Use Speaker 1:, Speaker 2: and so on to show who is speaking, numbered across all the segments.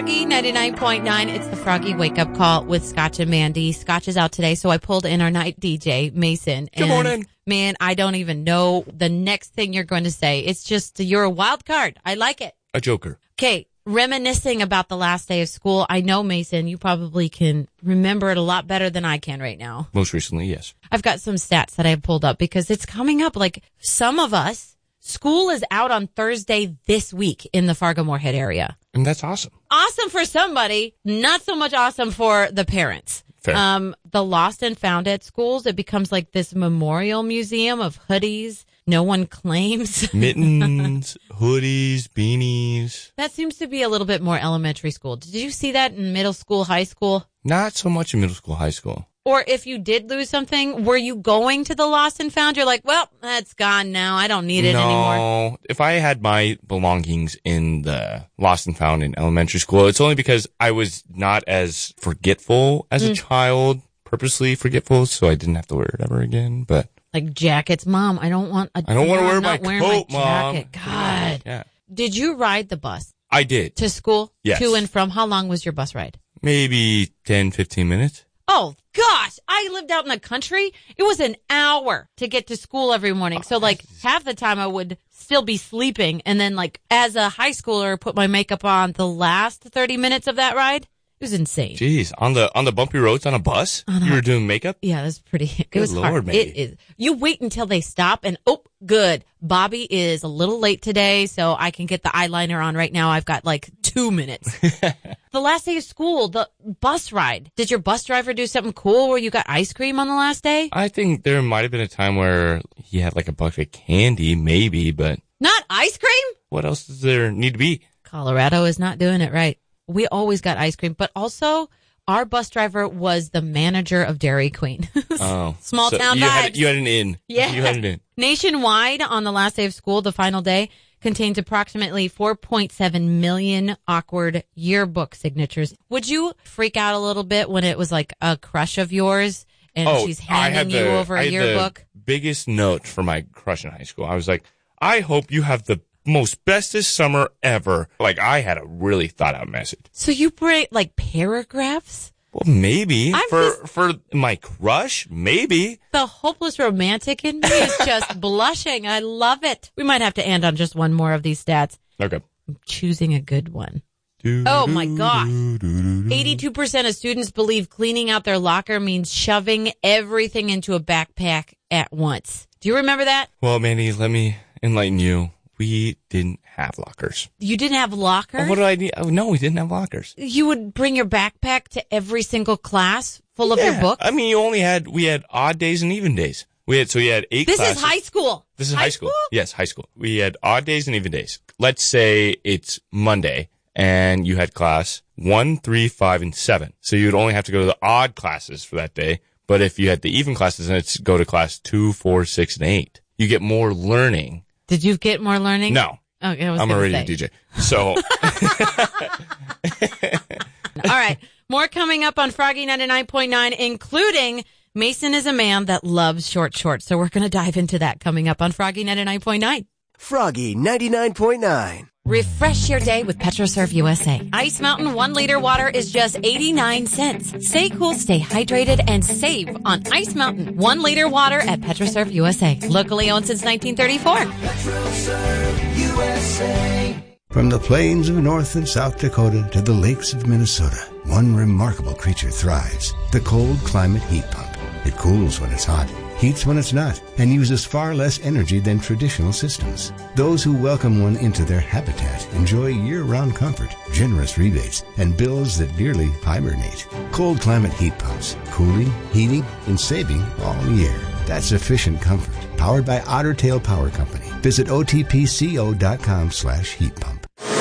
Speaker 1: Froggy 99.9. It's the Froggy Wake Up Call with Scotch and Mandy. Scotch is out today, so I pulled in our night DJ, Mason.
Speaker 2: Good morning.
Speaker 1: Man, I don't even know the next thing you're going to say. It's just, you're a wild card. I like it.
Speaker 2: A joker.
Speaker 1: Okay, reminiscing about the last day of school. I know, Mason, you probably can remember it a lot better than I can right now.
Speaker 2: Most recently, yes.
Speaker 1: I've got some stats that I've pulled up because it's coming up. Like, some of us, school is out on Thursday this week in the Fargo-Moorhead area.
Speaker 2: And that's awesome.
Speaker 1: Awesome for somebody, not so much awesome for the parents.
Speaker 2: Fair.
Speaker 1: The lost and found at schools, it becomes like this memorial museum of hoodies no one claims.
Speaker 2: Mittens, hoodies, beanies.
Speaker 1: That seems to be a little bit more elementary school. Did you see that in middle school, high school?
Speaker 2: Not so much in middle school, high school.
Speaker 1: Or if you did lose something, were you going to the lost and found? You're like, well, that's gone now. I don't need it anymore.
Speaker 2: No, if I had my belongings in the lost and found in elementary school, it's only because I was not as forgetful as a child, purposely forgetful, so I didn't have to wear it ever again. But
Speaker 1: like jackets, Mom, I don't want to
Speaker 2: wear my coat, Mom.
Speaker 1: Jacket. God.
Speaker 2: Yeah.
Speaker 1: Did you ride the bus?
Speaker 2: I did.
Speaker 1: To school?
Speaker 2: Yes.
Speaker 1: To and from? How long was your bus ride?
Speaker 2: Maybe 10, 15 minutes.
Speaker 1: Oh, gosh. I lived out in the country. It was an hour to get to school every morning. So, like, half the time I would still be sleeping. And then, like, as a high schooler, put my makeup on the last 30 minutes of that ride. It was insane.
Speaker 2: Jeez, on the bumpy roads on a bus? You were doing makeup?
Speaker 1: Yeah, that's pretty. It was
Speaker 2: Lord,
Speaker 1: hard.
Speaker 2: maybe.
Speaker 1: It is. You wait until they stop and, oh, good. Bobby is a little late today, so I can get the eyeliner on right now. I've got like 2 minutes. The last day of school, the bus ride. Did your bus driver do something cool where you got ice cream on the last day?
Speaker 2: I think there might have been a time where he had like a bucket of candy, maybe, but.
Speaker 1: Not ice cream?
Speaker 2: What else does there need to be?
Speaker 1: Colorado is not doing it right. We always got ice cream, but also our bus driver was the manager of Dairy Queen.
Speaker 2: Oh.
Speaker 1: Small town
Speaker 2: you
Speaker 1: vibes.
Speaker 2: You had an in.
Speaker 1: Yeah.
Speaker 2: You had an in.
Speaker 1: Nationwide, on the last day of school, the final day, contains approximately 4.7 million awkward yearbook signatures. Would you freak out a little bit when it was like a crush of yours and she's handing you over a yearbook?
Speaker 2: The biggest note for my crush in high school. I was like, I hope you have the most bestest summer ever. Like, I had a really thought out message.
Speaker 1: So you bring like paragraphs?
Speaker 2: Well, maybe for my crush, maybe.
Speaker 1: The hopeless romantic in me is just blushing. I love it. We might have to end on just one more of these stats.
Speaker 2: Okay.
Speaker 1: I'm choosing a good one. Oh my gosh. 82% of students believe cleaning out their locker means shoving everything into a backpack at once. Do you remember that?
Speaker 2: Well, Mandy, let me enlighten you. We didn't have lockers.
Speaker 1: You didn't have lockers?
Speaker 2: Oh, what do I need? Oh, no, we didn't have lockers.
Speaker 1: You would bring your backpack to every single class full of your books?
Speaker 2: I mean, we had odd days and even days. You had 8
Speaker 1: This
Speaker 2: classes.
Speaker 1: is high school.
Speaker 2: This is high school? Yes, high school. We had odd days and even days. Let's say it's Monday and you had class 1, 3, 5, and 7. So you'd only have to go to the odd classes for that day. But if you had the even classes, then it's go to class 2, 4, 6, and 8. You get more learning.
Speaker 1: Did you get more learning?
Speaker 2: No.
Speaker 1: Okay,
Speaker 2: I'm a radio DJ. So.
Speaker 1: All right. More coming up on Froggy 99.9, including Mason is a man that loves short shorts. So we're going to dive into that coming up on Froggy 99.9.
Speaker 3: Froggy 99.9.
Speaker 1: Refresh your day with PetroServe USA. Ice Mountain 1 liter water is just 89 cents. Stay cool, stay hydrated, and save on Ice Mountain 1 liter water at PetroServe USA. Locally owned since 1934.
Speaker 3: PetroServe USA.
Speaker 4: From the plains of North and South Dakota to the lakes of Minnesota, one remarkable creature thrives. The cold climate heat pump. It cools when it's hot, heats when it's not, and uses far less energy than traditional systems. Those who welcome one into their habitat enjoy year-round comfort, generous rebates, and bills that nearly hibernate. Cold climate heat pumps, cooling, heating, and saving all year. That's efficient comfort, powered by Otter Tail Power Company. Visit otpco.com/heat pump.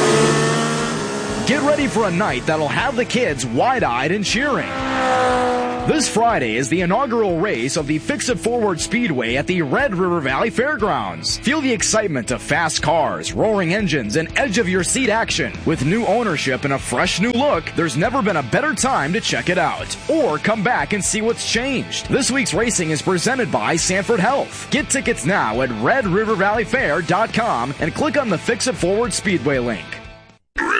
Speaker 5: Get ready for a night that'll have the kids wide-eyed and cheering. This Friday is the inaugural race of the Fix-It Forward Speedway at the Red River Valley Fairgrounds. Feel the excitement of fast cars, roaring engines, and edge-of-your-seat action. With new ownership and a fresh new look, there's never been a better time to check it out. Or come back and see what's changed. This week's racing is presented by Sanford Health. Get tickets now at RedRiverValleyFair.com and click on the Fix-It Forward Speedway link.